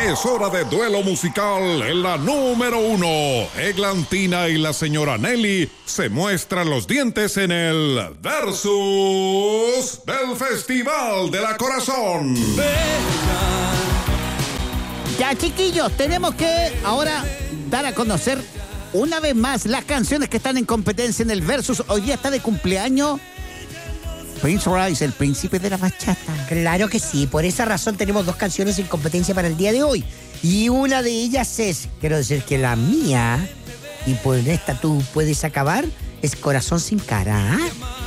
Es hora de duelo musical en la número 1. Eglantina y la señora Nelly se muestran los dientes en el Versus del Festival de la Corazón. Ya, chiquillos, tenemos que ahora dar a conocer una vez más las canciones que están en competencia en el Versus. Hoy día está de cumpleaños Prince Royce, el príncipe de la bachata. Claro que sí, por esa razón tenemos 2 canciones en competencia para el día de hoy. Y una de ellas es, quiero decir que la mía, y por esta tú puedes acabar, es Corazón sin cara.